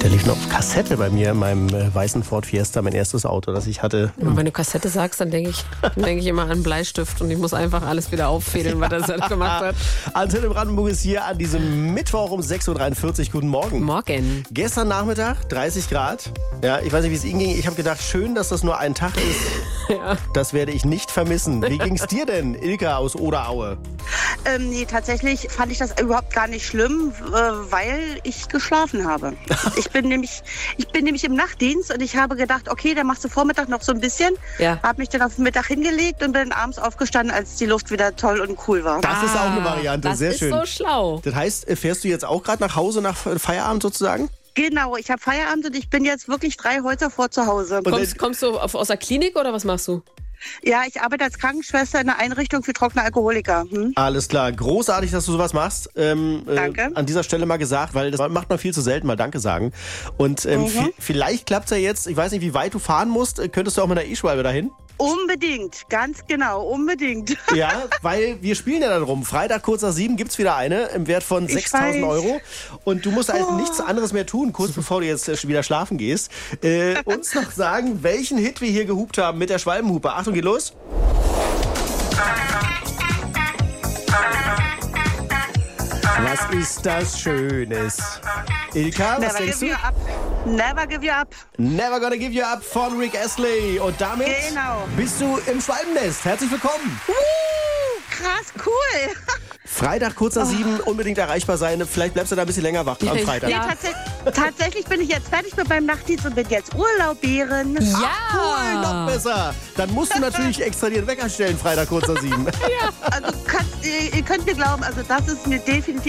Der lief noch auf Kassette bei mir in meinem weißen Ford Fiesta, mein erstes Auto, das ich hatte. Wenn du Kassette sagst, dann denke ich immer an Bleistift und ich muss einfach alles wieder auffädeln, was er gemacht hat. Antenne Brandenburg ist hier an diesem Mittwoch um 6.43 Uhr. Guten Morgen. Morgen. Gestern Nachmittag, 30 Grad. Ja, ich weiß nicht, wie es Ihnen ging. Ich habe gedacht, schön, dass das nur ein Tag ist. Ja. Das werde ich nicht vermissen. Wie ging es dir denn, Ilka aus Oderaue? Nee, tatsächlich fand ich das überhaupt gar nicht schlimm, weil ich geschlafen habe. Ich bin nämlich im Nachtdienst und ich habe gedacht, okay, dann machst du Vormittag noch so ein bisschen. Ja. Habe mich dann auf den Mittag hingelegt und bin abends aufgestanden, als die Luft wieder toll und cool war. Das ist auch eine Variante, sehr schön. Das ist so schlau. Das heißt, fährst du jetzt auch gerade nach Hause nach Feierabend sozusagen? Genau, ich habe Feierabend und ich bin jetzt wirklich 3 Häuser vor zu Hause. Kommst du aus der Klinik oder was machst du? Ja, ich arbeite als Krankenschwester in einer Einrichtung für trockene Alkoholiker. Alles klar, großartig, dass du sowas machst. Danke. An dieser Stelle mal gesagt, weil das macht man viel zu selten, mal Danke sagen. Und vielleicht klappt's ja jetzt, ich weiß nicht, wie weit du fahren musst, könntest du auch mit einer E-Schwalbe dahin? Unbedingt, ganz genau, unbedingt. Ja, weil wir spielen ja dann rum. Freitag kurz nach 7 gibt's wieder eine im Wert von 6.000 Euro. Und du musst halt nichts anderes mehr tun, kurz bevor du jetzt wieder schlafen gehst. Uns noch sagen, welchen Hit wir hier gehupt haben mit der Schwalbenhupe. Achtung, geht los. Was ist das Schönes? Ilka, was denkst du? Never give you up. Never Gonna Give You Up von Rick Astley. Und damit bist du im Schwalbennest. Herzlich willkommen. Krass, cool. Freitag, kurz nach 7, unbedingt erreichbar sein. Vielleicht bleibst du da ein bisschen länger wach am Freitag. Ja. Nee, tatsächlich bin ich jetzt fertig mit meinem Nachtdienst und bin jetzt Urlauberin. Ja. Cool, noch besser. Dann musst du natürlich extra dir einen Wecker stellen, Freitag, kurz nach 7. Also ihr könnt mir glauben, also das ist mir definitiv